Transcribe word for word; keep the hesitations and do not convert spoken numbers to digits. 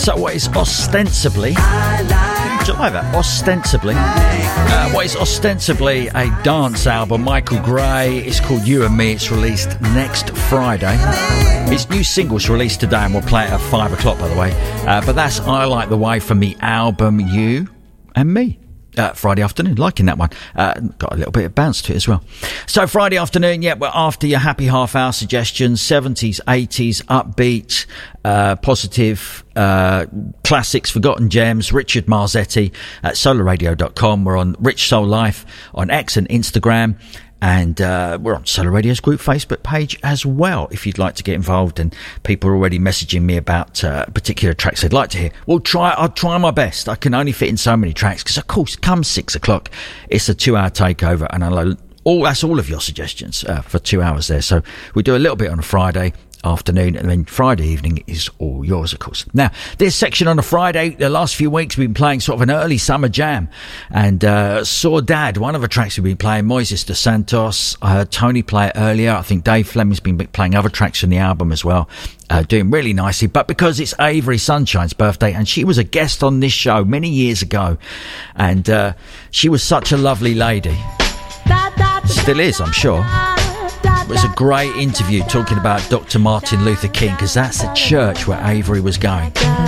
So what is ostensibly, do you like that? Ostensibly, uh, what is ostensibly a dance album, Michael Gray. It's called You and Me. It's released next Friday. His new single's released today, and we'll play it at five o'clock, by the way. Uh, but that's I Like the Way from the album You and Me. Uh, Friday afternoon, liking that one. Uh, got a little bit of bounce to it as well. So Friday afternoon, yeah, we're after your happy half hour suggestions, seventies, eighties, upbeat, uh, positive, uh, classics, forgotten gems. Richard Marzetti at solar radio dot com. We're on Rich Soul Life on X and Instagram. And uh, we're on Solar Radio's group Facebook page as well, if you'd like to get involved. And people are already messaging me about uh, particular tracks they'd like to hear. We'll try. I'll try my best. I can only fit in so many tracks because, of course, come six o'clock, it's a two-hour takeover, and I'll all that's all of your suggestions uh, for two hours there. So we do a little bit on a Friday afternoon, and then Friday evening is all yours, of course. Now, this section on a Friday, the last few weeks we've been playing sort of an early summer jam, and uh, Saudade, one of the tracks we've been playing, Moises dos Santos. I heard Tony play it earlier. I think Dave Fleming's been playing other tracks from the album as well, uh, doing really nicely. But because it's Avery Sunshine's birthday, and she was a guest on this show many years ago, and uh, she was such a lovely lady. Still is, I'm sure. It was a great interview talking about Doctor Martin Luther King, because that's the church where Avery was going.